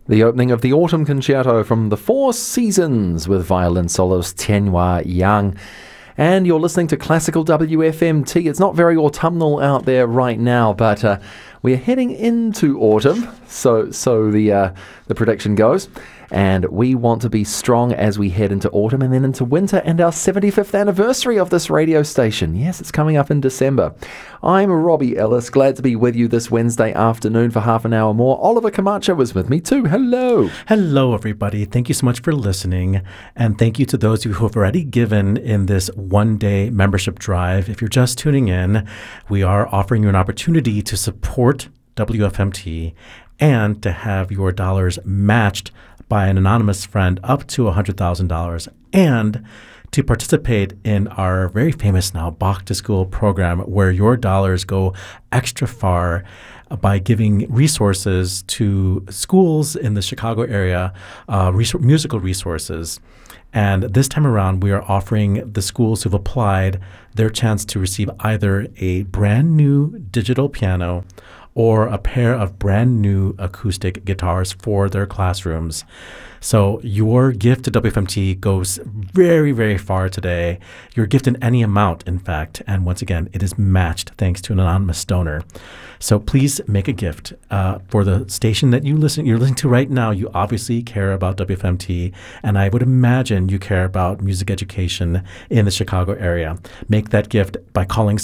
The opening of the Autumn Concerto from the Four Seasons with violin soloist Tianhua Yang. And you're listening to Classical WFMT. It's not very autumnal out there right now, but we're heading into autumn, so the prediction goes. And we want to be strong as we head into autumn and then into winter and our 75th anniversary of this radio station. Yes, it's coming up in December. I'm Robbie Ellis, glad to be with you this Wednesday afternoon for half an hour more. Oliver Camacho was with me too. Hello. Hello, everybody. Thank you so much for listening. And thank you to those of you who have already given in this one-day membership drive. If you're just tuning in, we are offering you an opportunity to support WFMT and to have your dollars matched by an anonymous friend up to $100,000 and to participate in our very famous now Bach to School program where your dollars go extra far by giving resources to schools in the Chicago area, musical resources. And this time around, we are offering the schools who've applied their chance to receive either a brand new digital piano or a pair of brand new acoustic guitars for their classrooms. So your gift to WFMT goes very, very far today. Your gift in any amount, in fact. And once again, it is matched thanks to an anonymous donor. So please make a gift for the station that you're listening to right now. You obviously care about WFMT, and I would imagine you care about music education in the Chicago area. Make that gift by calling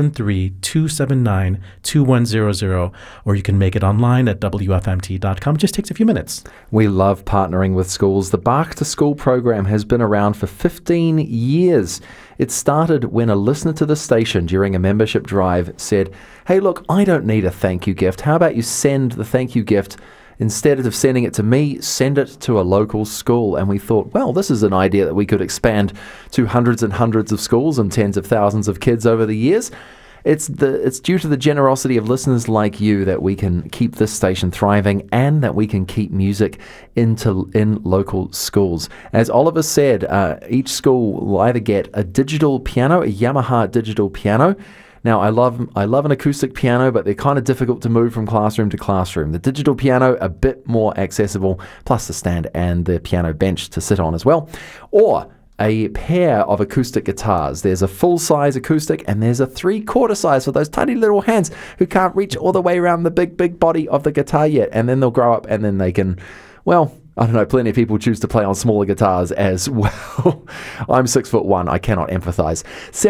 773-279-2100, or you can make it online at WFMT.com. It just takes a few minutes. We love partnering with schools. The Bach to School program has been around for 15 years. It started when a listener to the station during a membership drive said, "Hey, look, I don't need a thank you gift. How about you send the thank you gift, instead of sending it to me, send it to a local school?" And we thought, well, this is an idea that we could expand to hundreds and hundreds of schools and tens of thousands of kids over the years. It's due to the generosity of listeners like you that we can keep this station thriving and that we can keep music in local schools. As Oliver said, each school will either get a digital piano, a Yamaha digital piano. Now, I love an acoustic piano, but they're kind of difficult to move from classroom to classroom. The digital piano, a bit more accessible, plus the stand and the piano bench to sit on as well. Or a pair of acoustic guitars. There's a full-size acoustic and there's a 3/4 size for those tiny little hands who can't reach all the way around the big body of the guitar yet. And then they'll grow up and then they can, well, I don't know, plenty of people choose to play on smaller guitars as well. I'm 6'1", I cannot empathize.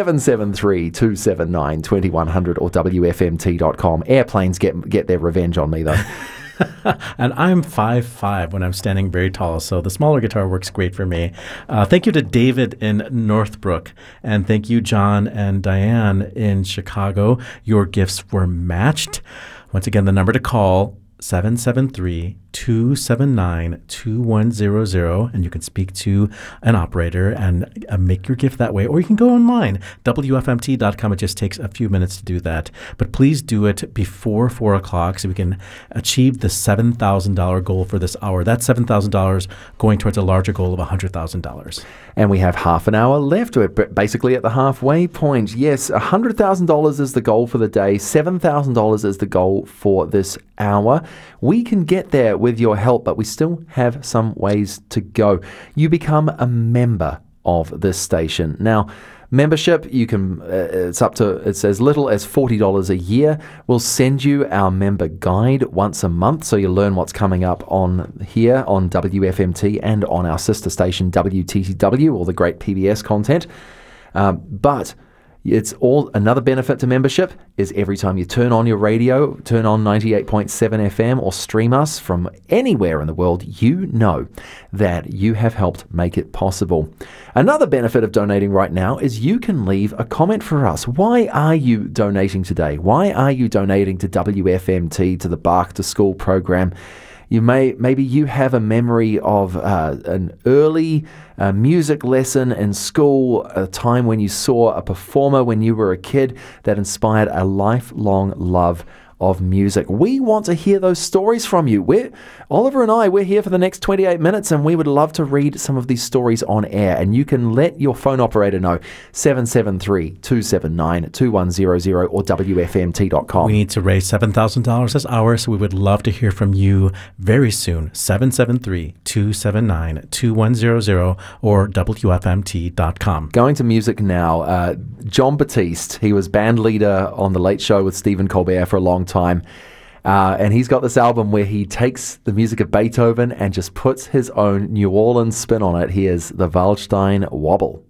773-279-2100 or WFMT.com. Airplanes get their revenge on me though. And I'm 5'5" when I'm standing very tall, so the smaller guitar works great for me. Thank you to David in Northbrook, and thank you, John and Diane in Chicago. Your gifts were matched. Once again, the number to call, 773-279-2100, and you can speak to an operator and make your gift that way, or you can go online, WFMT.com. It just takes a few minutes to do that, but please do it before 4 o'clock so we can achieve the $7,000 goal for this hour. That's $7,000 going towards a larger goal of $100,000. And we have half an hour left. We're basically at the halfway point. Yes, $100,000 is the goal for the day. $7,000 is the goal for this hour. We can get there with your help, but we still have some ways to go. You become a member of this station. Now, membership, you can it's as little as $40 a year. We'll send you our member guide once a month so you learn what's coming up on here on WFMT and on our sister station WTTW, all the great PBS content. But it's all another benefit to membership is every time you turn on your radio, turn on 98.7 FM or stream us from anywhere in the world, you know that you have helped make it possible. Another benefit of donating right now is you can leave a comment for us. Why are you donating today? Why are you donating to WFMT, to the Bach to School program? Maybe you have a memory of an early music lesson in school, a time when you saw a performer when you were a kid that inspired a lifelong love of music. We want to hear those stories from you. Oliver and I, we're here for the next 28 minutes, and we would love to read some of these stories on air. And you can let your phone operator know, 773-279-2100 or WFMT.com. We need to raise $7,000 this hour, so we would love to hear from you very soon. 773-279-2100 or WFMT.com. Going to music now. Jon Batiste, he was band leader on The Late Show with Stephen Colbert for a long time. And he's got this album where he takes the music of Beethoven and just puts his own New Orleans spin on it. Here's the Waldstein Wobble.